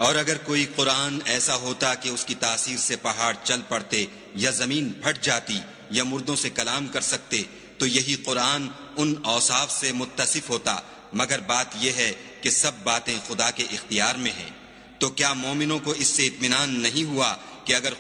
और अगर कोई कुरान ऐसा होता कि उसकी तासीर से पहाड़ चल पड़ते या जमीन फट जाती या मुर्दों से कलाम कर सकते तो यही कुरान उन औसाफ से मुत्तसिफ होता, मगर बात यह है कि सब बातें खुदा के इख्तियार में हैं। तो क्या मोमिनों को इससे इत्मीनान नहीं हुआ कि अगर